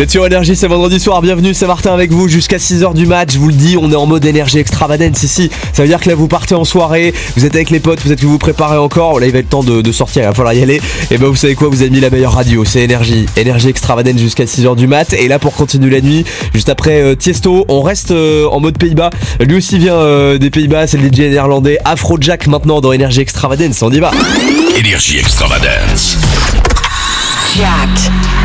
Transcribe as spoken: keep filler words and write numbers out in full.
Vous êtes sur Énergie, c'est vendredi soir, bienvenue, c'est Martin avec vous jusqu'à six heures du match. Je vous le dis, on est en mode énergie extravagance ici. Ça veut dire que là vous partez en soirée, vous êtes avec les potes, peut-être que vous vous préparez encore. Là il va être temps de, de sortir, il va falloir y aller. Et ben vous savez quoi, vous avez mis la meilleure radio, c'est Énergie. Énergie extravagance jusqu'à six heures du mat. Et là pour continuer la nuit, juste après euh, Tiesto, on reste euh, en mode Pays-Bas. Lui aussi vient euh, des Pays-Bas, c'est le D J néerlandais Afrojack maintenant dans Énergie extravagance, on y va. Énergie extravagance. Jacked.